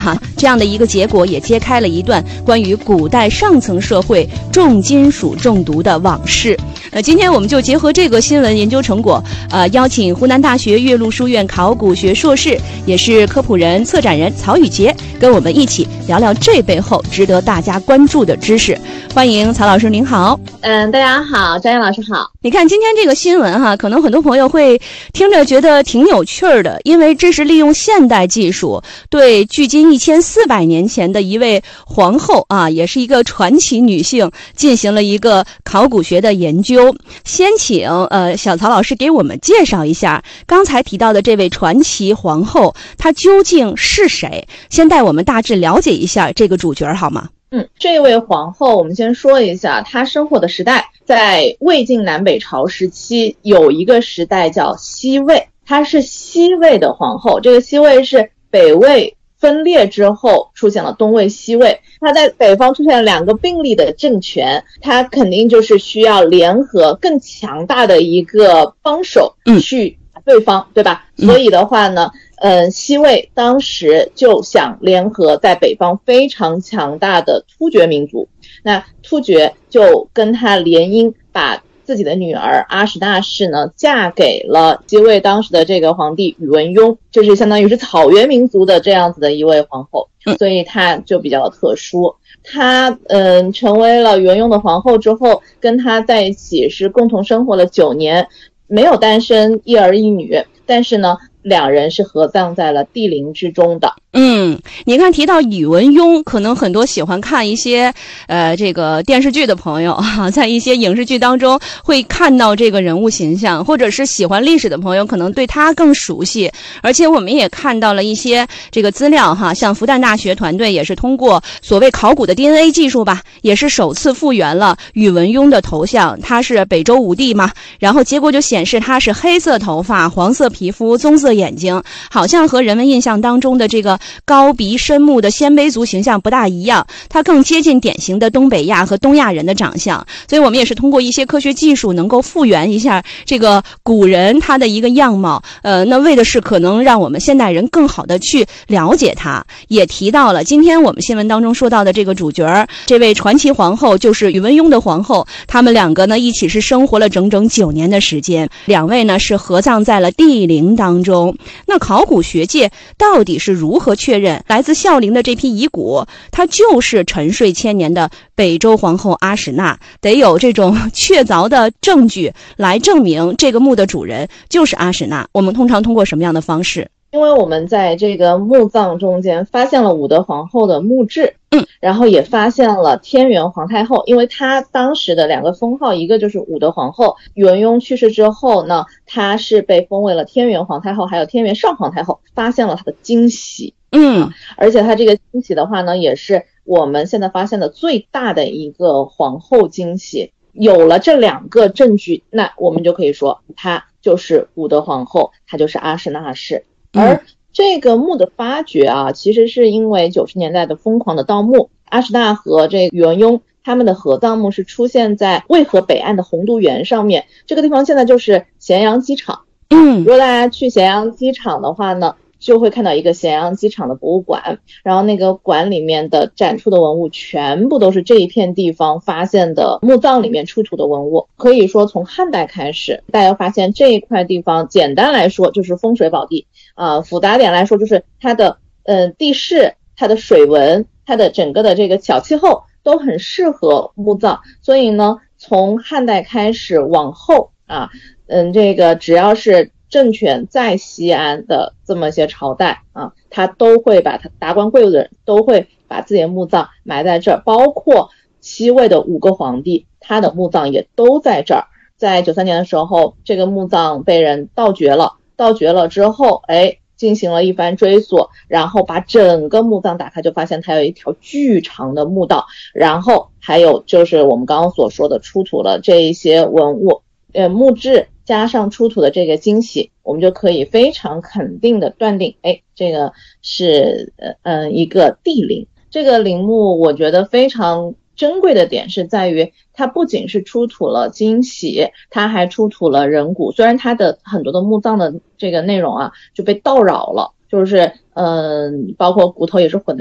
这样的一个结果也揭开了一段关于古代上层社会重金属中毒的往事。今天我们就结合这个新闻研究成果，邀请湖南大学岳麓书院考古学硕士，也是科普人、策展人曹宇杰，跟我们一起聊聊这背后值得大家关注的知识。欢迎曹老师，您好。 大家好，张岩老师好。 你看今天这个新闻可能很多朋友会听着觉得挺有趣的，因为这是利用现代技术对距今1400年前的一位皇后也是一个传奇女性进行了一个考古学的研究。先请小曹老师给我们介绍一下刚才提到的这位传奇皇后，她究竟是谁？先带我们大致了解一下这个主角好吗？ 这位皇后我们先说一下她生活的时代，在魏晋南北朝时期有一个时代叫西魏，她是西魏的皇后。这个西魏是北魏分裂之后出现了东魏西魏，她在北方出现了2个并立的政权，她肯定就是需要联合更强大的一个帮手去打对方，对吧？所以的话呢西魏当时就想联合在北方非常强大的突厥民族，那突厥就跟他联姻，把自己的女儿阿史那氏呢嫁给了西魏当时的这个皇帝宇文邕，就是相当于是草原民族的这样子的一位皇后，所以她就比较特殊。她成为了宇文邕的皇后之后，跟他在一起是共同生活了9年，没有诞生一儿一女，但是呢2人是合葬在了帝陵之中的。 你看提到宇文邕，可能很多喜欢看一些这个电视剧的朋友在一些影视剧当中会看到这个人物形象，或者是喜欢历史的朋友可能对他更熟悉。而且我们也看到了一些这个资料像复旦大学团队也是通过所谓考古的 DNA 技术吧，也是首次复原了宇文邕的头像，他是北周武帝嘛，然后结果就显示他是黑色头发、黄色皮肤、棕色眼睛，好像和人们印象当中的这个高鼻深目的鲜卑族形象不大一样，它更接近典型的东北亚和东亚人的长相。所以我们也是通过一些科学技术能够复原一下这个古人他的一个样貌，那为的是可能让我们现代人更好的去了解他。也提到了今天我们新闻当中说到的这个主角，这位传奇皇后就是宇文邕的皇后，他们2个呢一起是生活了整整9年的时间，2位呢是合葬在了帝陵当中。那考古学界到底是如何确认来自孝陵的这批遗骨它就是沉睡千年的北周皇后阿史那？得有这种确凿的证据来证明这个墓的主人就是阿史那。我们通常通过什么样的方式？ 因为我们在这个墓葬中间发现了武德皇后的墓志，然后也发现了天元皇太后，因为她当时的2个封号，一个就是武德皇后，宇文邕去世之后呢，她是被封为了天元皇太后，还有天元上皇太后，发现了她的惊喜。而且她这个惊喜的话呢，也是我们现在发现的最大的一个皇后惊喜。有了这2个证据，那我们就可以说她就是武德皇后，她就是阿史那氏。而这个墓的发掘其实是因为90年代的疯狂的盗墓，阿史那和这个宇文邕他们的合葬墓是出现在渭河北岸的洪都原上面，这个地方现在就是咸阳机场。如果大家去咸阳机场的话呢，就会看到一个咸阳机场的博物馆，然后那个馆里面的展出的文物全部都是这一片地方发现的墓葬里面出土的文物。可以说从汉代开始，大家发现这一块地方简单来说就是风水宝地复杂点来说就是它的地势、它的水文、它的整个的这个小气候都很适合墓葬。所以呢从汉代开始往后这个只要是政权在西安的这么些朝代他都会把他达官贵族的人都会把自己的墓葬埋在这儿，包括西魏的5个皇帝，他的墓葬也都在这儿。在93年的时候，这个墓葬被人盗掘了之后进行了一番追索，然后把整个墓葬打开，就发现它有一条巨长的墓道，然后还有就是我们刚刚所说的出土了这一些文物，墓志加上出土的这个惊喜，我们就可以非常肯定的断定这个是一个帝陵。这个陵墓我觉得非常珍贵的点是在于它不仅是出土了惊喜，它还出土了人骨。虽然它的很多的墓葬的这个内容就被盗扰了，就是包括骨头也是混在